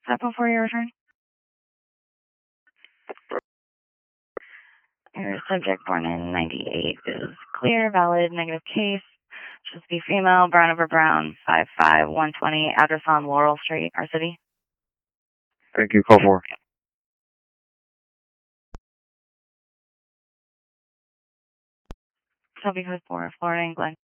Step before your return. Your subject born in 98 is clear, valid, negative case. Just be female, brown over brown, 5'5", 120, address on Laurel Street, our city. Thank you, call 4. Shelby Coast 4, Florida, England.